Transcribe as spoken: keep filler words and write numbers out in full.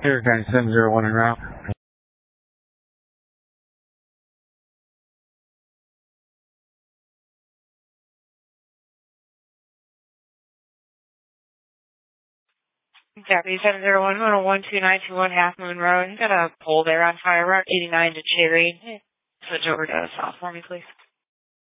Here, County seven zero one en route. Deputy seven zero one, one two nine two one Half Moon Road. You got a pole there on fire, Route eighty-nine to Cherry. Switch over to south for me, please.